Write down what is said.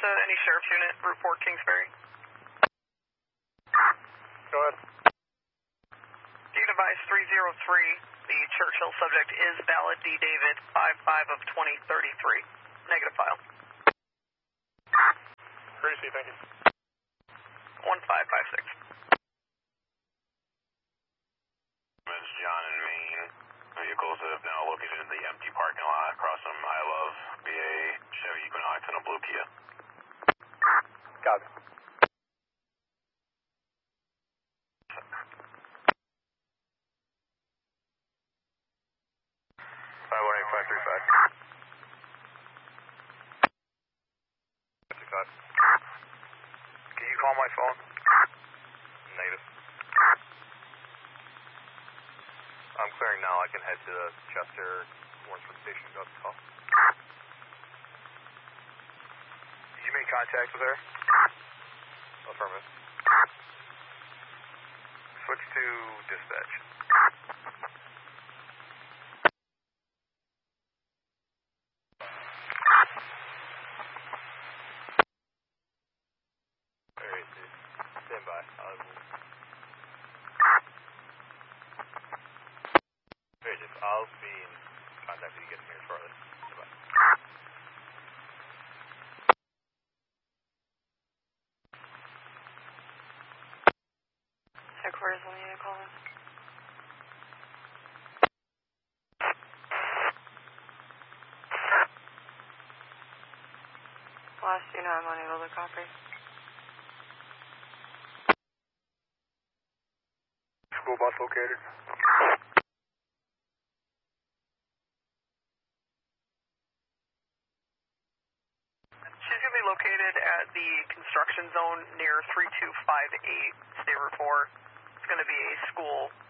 to any sheriff's unit, Route 4, Kingsbury. Go ahead. Data device 303, the Churchill subject is valid D. David, 55 of 2033. Negative file. Courtesy, thank you. 1556. John and Maine. Vehicles have now located in the empty parking lot across from I Love, BA, Chevy Equinox, and a blue Kia. Got it. Can you call my phone? Negative. I'm clearing now. I can head to the Chester Warrensburg station and go to the call. Did you make contact with her? Affirmative. Switch to dispatch. Alright, dude. Stand by. I'll be in contact with you guys here shortly. Goodbye. Headquarters will need to call in. Last you know, I'm unable to copy. School bus located. She's going to be located at the construction zone near 3258 State Route 4. It's going to be a school